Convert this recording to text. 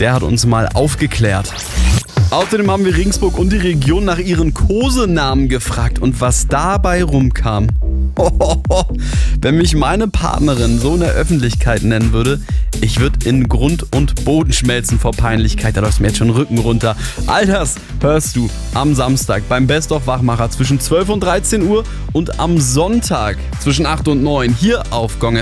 der hat uns mal aufgeklärt. Außerdem haben wir Regensburg und die Region nach ihren Kosenamen gefragt und was dabei rumkam. Wenn mich meine Partnerin so in der Öffentlichkeit nennen würde, ich würde in Grund und Boden schmelzen vor Peinlichkeit. Da läuft mir jetzt schon den Rücken runter. All das hörst du am Samstag beim Best of Wachmacher zwischen 12 und 13 Uhr und am Sonntag zwischen 8 und 9 hier auf Gong